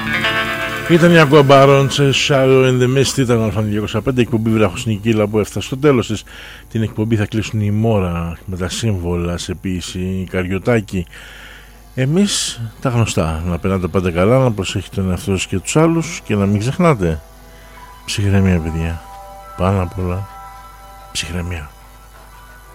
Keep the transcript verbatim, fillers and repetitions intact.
Ήταν η Aqua Baron σε Shadow in the Mist. Ήταν ο διακόσια πέντε, εκπομπή Βραχοσνικίλα που έφτασε στο τέλος της. Την εκπομπή θα κλείσουν η Μόρα με τα σύμβολα σε ποίηση Καριωτάκη. Εμείς τα γνωστά, να περνάτε πάντα καλά, να προσέχετε τον εαυτό σας και τους άλλους και να μην ξεχνάτε ψυχραιμία, παιδιά, πάνω απ' όλα ψυχραιμία.